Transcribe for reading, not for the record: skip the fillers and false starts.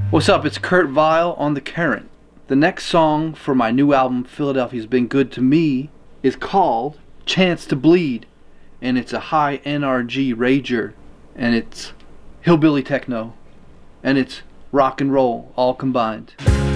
What's up? It's Kurt Vile on The Current. The next song for my new album, Philadelphia's Been Good to Me, is called Chance to Bleed, and it's a high NRG rager, and it's hillbilly techno, and it's rock and roll all combined.